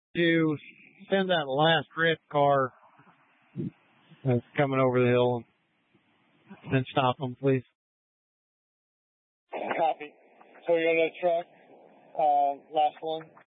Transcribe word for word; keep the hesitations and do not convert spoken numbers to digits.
to send that last red car that's coming over the hill and then stop them, please. Copy. So you're on that truck, uh, last one.